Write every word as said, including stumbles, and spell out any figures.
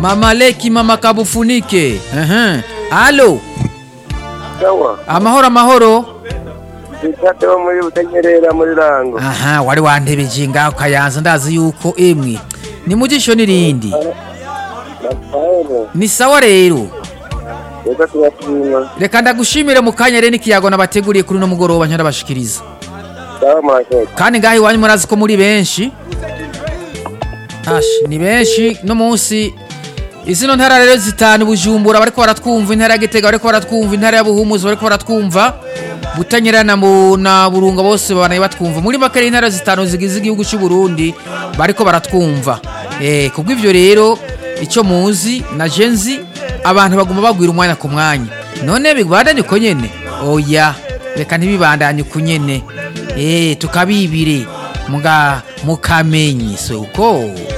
Mama Leki, mama Kabufunike. Aha. Allo. Sawa. Amahoro amahoro. Ikate wo muri Butanyerera muri Rango. Aha, wari wantebeje ngaho Kayanza ndazi yuko emwe. Ni mujisho nirindi. Ni sawa rero. Reka tubashima. Reka ndagushimire mu kanya rero n'ikiyago nabateguriye kuri no mugoroba ntarabashikiriza. Sawa mase. Kandi ngaho iwanyu murazi ko muri benshi. Ash, ni benshi no munsi izino ntara rero zitanu Bujumbura bariko baratwumva, intara ya Gitega bariko baratwumva, intara ya Buhumuzi bariko baratwumva, Butanyerera na na Burunga bose babanaye batwumva. Muri makere intara zitanu zigize igihugu cy'u Burundi bariko baratwumva. Eh kubw'ivyo rero ico muzi na jenzi abantu baguma bagwira umwanya ku mwanya. None bigwandanye ko nyene. Oya, reka ntibibandanye ku nyene. Eh tukabibire muga mukamenyi so uko